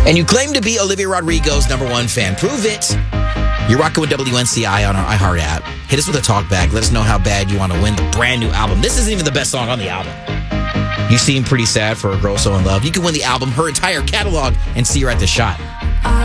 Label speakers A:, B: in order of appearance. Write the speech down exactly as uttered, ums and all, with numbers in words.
A: And you claim to be Olivia Rodrigo's number one fan. Prove it. You're rocking with W N C I on our iHeart app. Hit us with a talk back. Let us know how bad you want to win the brand new album. This isn't even the best song on the album. You seem pretty sad for a girl so in love. You can win the album, her entire catalog, and see her at the shot.